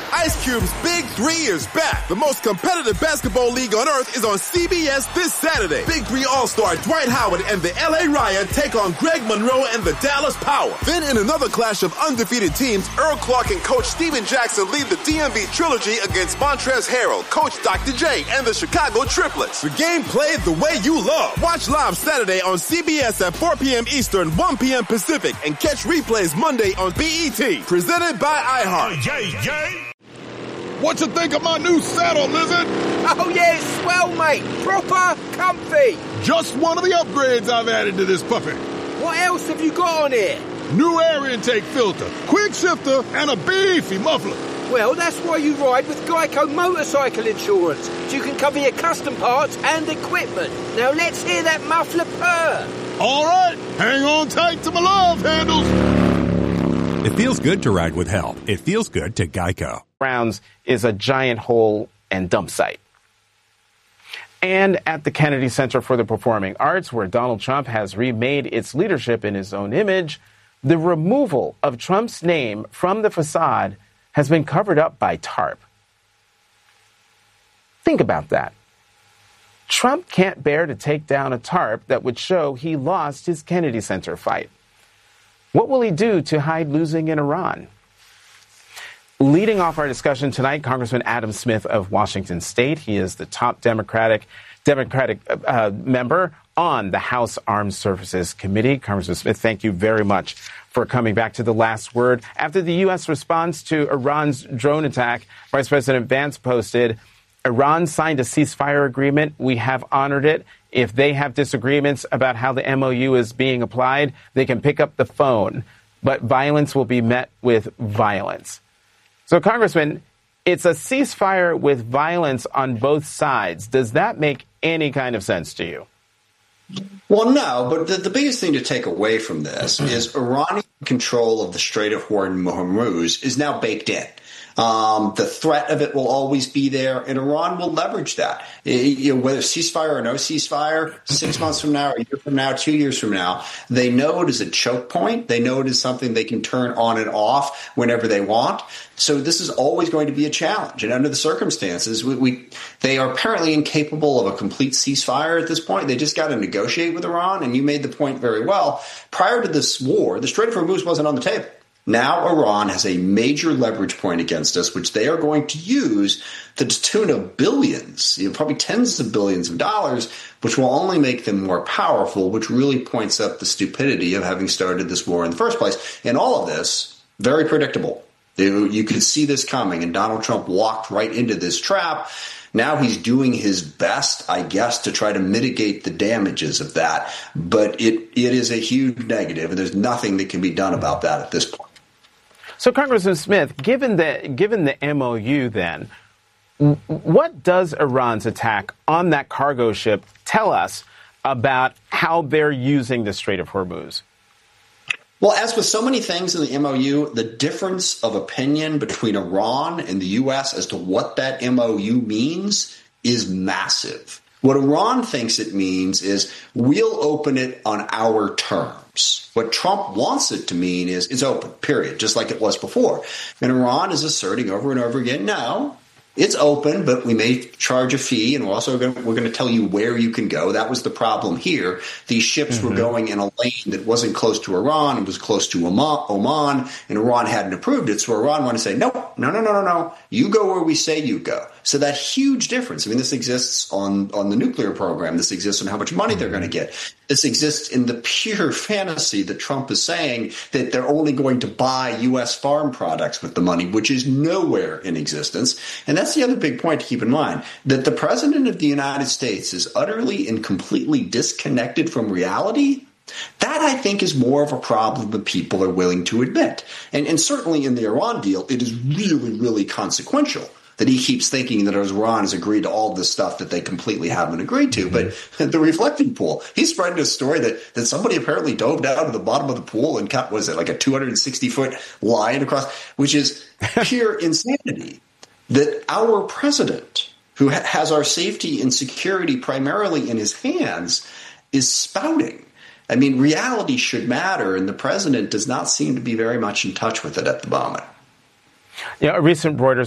Ice Cube's Big 3 is back. The most competitive basketball league on earth is on CBS this Saturday. Big 3 All-Star Dwight Howard and the LA Ryan take on Greg Monroe and the Dallas Power. Then in another clash of undefeated teams, Earl Clark and Coach Steven Jackson lead the DMV Trilogy against Montrezl Harrell, Coach Dr. J, and the Chicago Triplets. The game played the way you love. Watch live Saturday on CBS at 4 p.m. Eastern, 1 p.m. Pacific, and catch replays Monday on BET. Presented by iHeart. Yay. What you think of my new saddle, Lizard? Oh, yeah, it's swell, mate. Proper comfy. Just one of the upgrades I've added to this puppy. What else have you got on here? New air intake filter, quick shifter, and a beefy muffler. Well, that's why you ride with Geico Motorcycle Insurance. So you can cover your custom parts and equipment. Now let's hear that muffler purr. All right, hang on tight to my love handles. It feels good to ride with help. It feels good to Geico. Browns is a giant hole and dump site. And at the Kennedy Center for the Performing Arts, where Donald Trump has remade its leadership in his own image, the removal of Trump's name from the facade has been covered up by tarp. Think about that. Trump can't bear to take down a tarp that would show he lost his Kennedy Center fight. What will he do to hide losing in Iran? Leading off our discussion tonight, Congressman Adam Smith of Washington State. He is the top Democratic member on the House Armed Services Committee. Congressman Smith, thank you very much for coming back to The Last Word. After the U.S. response to Iran's drone attack, Vice President Vance posted, Iran signed a ceasefire agreement. We have honored it. If they have disagreements about how the MOU is being applied, they can pick up the phone. But violence will be met with violence. So, Congressman, it's a ceasefire with violence on both sides. Does that make any kind of sense to you? Well, no, but the biggest thing to take away from this is Iranian control of the Strait of Hormuz is now baked in. The threat of it will always be there, and Iran will leverage that. Whether ceasefire or no ceasefire, 6 months from now, a year from now, 2 years from now, they know it is a choke point. They know it is something they can turn on and off whenever they want. So this is always going to be a challenge. And under the circumstances, they are apparently incapable of a complete ceasefire at this point. They just got to negotiate with Iran. And you made the point very well. Prior to this war, the Strait of Hormuz wasn't on the table. Now Iran has a major leverage point against us, which they are going to use to the tune of billions, probably tens of billions of dollars, which will only make them more powerful, which really points up the stupidity of having started this war in the first place. And all of this, very predictable. You could see this coming, and Donald Trump walked right into this trap. Now he's doing his best, I guess, to try to mitigate the damages of that. But it is a huge negative, and there's nothing that can be done about that at this point. So, Congressman Smith, given the MOU then, what does Iran's attack on that cargo ship tell us about how they're using the Strait of Hormuz? Well, as with so many things in the MOU, the difference of opinion between Iran and the U.S. as to what that MOU means is massive. What Iran thinks it means is we'll open it on our terms. What Trump wants it to mean is it's open, period, just like it was before. And Iran is asserting over and over again, no, it's open, but we may charge a fee, and we're going to tell you where you can go. That was the problem here. These ships were going in a lane that wasn't close to Iran. It was close to Oman, and Iran hadn't approved it. So Iran wanted to say, no. You go where we say you go. So that huge difference. I mean, this exists on the nuclear program. This exists on how much money they're going to get. This exists in the pure fantasy that Trump is saying that they're only going to buy U.S. farm products with the money, which is nowhere in existence. And that's the other big point to keep in mind, that the president of the United States is utterly and completely disconnected from reality. That, I think, is more of a problem than people are willing to admit. And certainly in the Iran deal, it is really, really consequential that he keeps thinking that Iran has agreed to all this stuff that they completely haven't agreed to. But the reflecting pool, he's spreading a story that somebody apparently dove down to the bottom of the pool and cut, was it like a 260-foot line across, which is pure insanity. That our president, who has our safety and security primarily in his hands, is spouting. I mean, reality should matter, and the president does not seem to be very much in touch with it at the moment. A recent Reuters